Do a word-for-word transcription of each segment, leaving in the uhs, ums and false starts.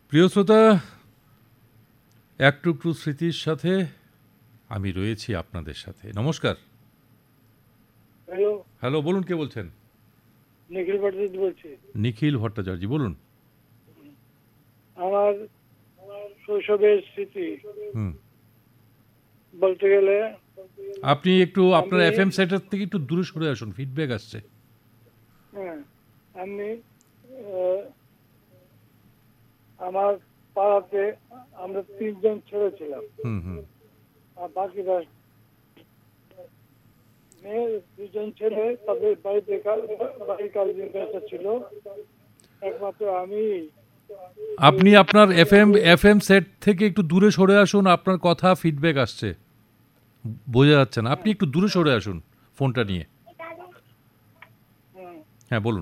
প্রিয় শ্রোতা, এক টুকরো স্মৃতির সাথে আমি রয়েছি আপনাদের সাথে। নমস্কার। হ্যালো হ্যালো, বলুন, কে বলছেন? নিখিল ভট্টাচার্য বলছি। নিখিল ভট্টাচার্য, বলুন। আমার শৈশবের স্মৃতি হুম বলতে গেলে, আপনি একটু আপনার আমি- এফ এম সেটার থেকে একটু দূরে সরে আসুন, ফিডব্যাক আসছে। হ্যাঁ, আমি আহ, আমার পাড়াতে আমরা তিনজন ছেলে ছিলাম, হুম হুম আর বাকিরা মেয়ে। দুজন ছেলে, তাদের বাড়িতে কাল- বাড়ির কাজ ব্যবসা ছিল, একমাত্র আমি। আপনি আপনার F M F M set থেকে একটু দূরে সরে আসুন, আপনার কথা ফিডব্যাক আসছে, বোঝা যাচ্ছে না। আপনি একটু দূরে সরে আসুন ফোনটা নিয়ে। হুম, হ্যাঁ, বলুন।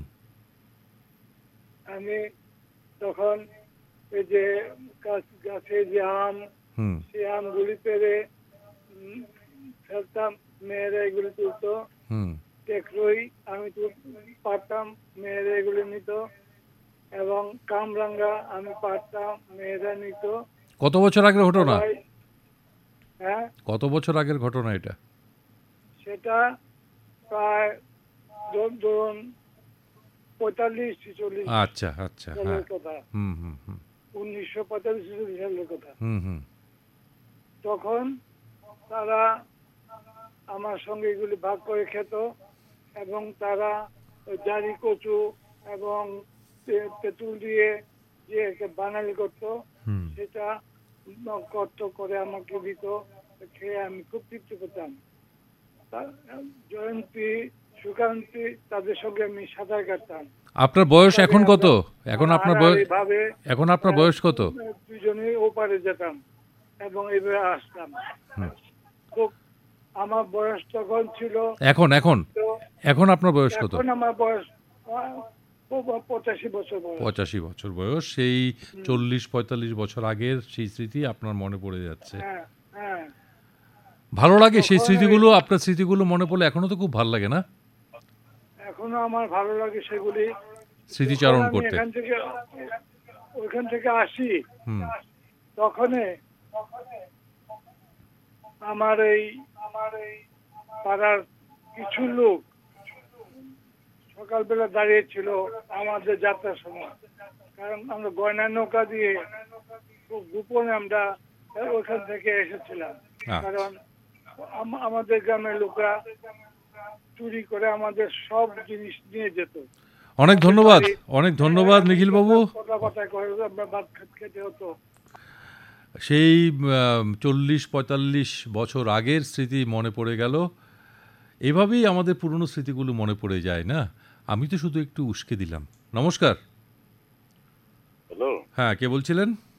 আমি তখন এই যে গাছ- গাছে যে আম, হুম সেই আমগুলি পেরে উম, ফেলতাম, মেয়েরা এগুলি তুলতো। হুম টেকরই আমি তো পারতাম, মেয়েরা এগুলি নিত। এবং কামরাঙ্গা আমি পারতাম, মেয়েরা নিত। কত বছর আগের ঘটনা? সবাই- হ্যাঁ, কত বছর আগের ঘটনা এটা? সেটা প্রায় ধর- ধরুন পঁয়তাল্লিশ ছিচল্লিশ আচ্ছা আচ্ছা, হ্যাঁ। সালের কথা, হুম হুম হুম উনিশশো পঁয়তাল্লিশ ছিচল্লিশ সালের কথা। হুম হুম তখন তারা আমার সঙ্গে এগুলি ভাগ করে খেত, এবং তারা ওই জারি কচু এবং তে- তেঁতুল দিয়ে যে একটা বানালি করতো, হুম সেটা কর্ত করে আমাকে দিত। খেয়ে আমি খুব তৃপ্তি পেতাম। তা- জয়ন্তী, সুকান্তি, তাদের সঙ্গে আমি সাঁতার কাটতাম। আপনার বয়স এখন কত? এখন আপনার বয়স ভাবে এখন আপনার বয়স কত? দুজনে ওপারে যেতাম এবং এইভাবে আসতাম। হুম। খুব, আমার বয়স তখন ছিল, এখন এখন তো এখন আপনার বয়স কত? এখন আমার বয়স আহ, প- পঁচাশি বছর বয়স। পঁচাশি বছর বয়স। সেই চল্লিশ পঁয়তাল্লিশ বছর আগের সেই স্মৃতি আপনার মনে পড়ে যাচ্ছে। হ্যাঁ, হ্যাঁ, ভালো লাগে সেই তখন স্মৃতিগুলো, এই- আপনার স্মৃতিগুলো মনে পড়লে এখনো তো খুব ভালো লাগে না এখনো আমার ভালো লাগে সেগুলি। স্মৃতিচারণ যখন আমি করতে? এখান থেকে ওইখান থেকে আসি, হুম তখন আমার এই আমার এই পাড়ার কিছু লোক সকালবেলা দাঁড়িয়েছিল আমাদের যাত্রার সময়। কারণ আমরা গয়না নৌকা দিয়ে খুব গোপনে আমরা ওইখান থেকে এসেছিলাম। আচ্ছা। কারণ আম- আমাদের গ্রামের লোকরা চুরি করে আমাদের সব জিনিস নিয়ে যেত। অনেক ধন্যবাদ, অনেক ধন্যবাদ নিখিল বাবু। কথা কথা করে আমরা ভাত খেতে হতো। সেই চল্লিশ পঁয়তাল্লিশ বছর আগের স্মৃতি মনে পড়ে গেল। এভাবেই আমাদের পুরনো স্মৃতিগুলো মনে পড়ে যায় না? আমি তো শুধু একটু উস্কে দিলাম। নমস্কার। হ্যালো, হ্যাঁ, কে বলছিলেন?